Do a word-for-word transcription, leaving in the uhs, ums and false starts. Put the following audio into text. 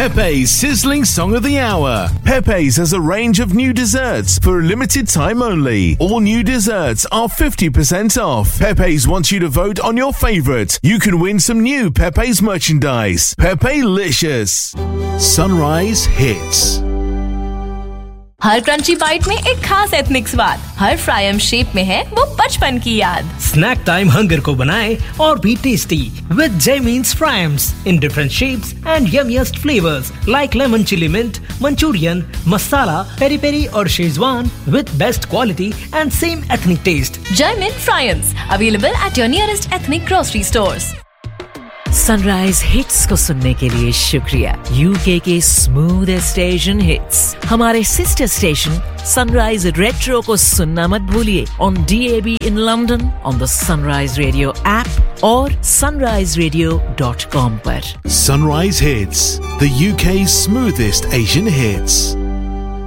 Pepe's Sizzling Song of the Hour. Pepe's has a range of new desserts for a limited time only. All new desserts are fifty percent off. Pepe's wants you to vote on your favourite. You can win some new Pepe's merchandise. Pepe-licious. Sunrise Hits. Her crunchy bite में एक खास ethnic स्वाद, हर fryum shape में है वो बचपन की याद। स्नैक टाइम हंगर को बनाए और भी tasty with जैमीन्स fryums in different shapes and यमीएस्ट flavours like lemon chilli mint, Manchurian, masala, peri peri और Schezwan with best quality and same ethnic test. Jaimin fryums available at your nearest ethnic grocery stores. Sunrise hits को सुनने के लिए शुक्रिया। UK के smoothest Asian hits हमारे sister station sunrise retro को सुनना मत भूलिए on DAB in London, on the sunrise radio app और sunrise radio dot com पर। Sunrise Hits, the U K's smoothest Asian hits.